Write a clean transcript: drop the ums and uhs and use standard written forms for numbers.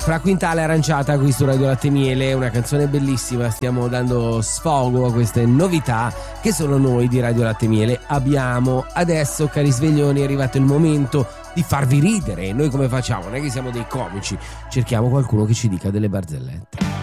Fra Quintale Aranciata qui su Radio Latte Miele, una canzone bellissima, stiamo dando sfogo a queste novità che solo noi di Radio Latte Miele abbiamo. Adesso, cari sveglioni, è arrivato il momento di farvi ridere. Noi come facciamo? Non è che siamo dei comici, cerchiamo qualcuno che ci dica delle barzellette.